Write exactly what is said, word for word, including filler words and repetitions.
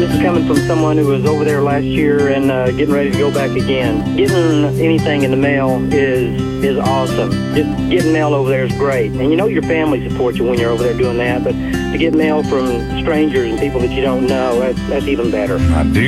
this is coming from someone who was over there last year and uh, getting ready to go back again. Getting anything in the mail is is awesome. Just getting mail over there is great. And you know your family supports you when you're over there doing that, but to get mail from strangers and people that you don't know, that's, that's even better. I do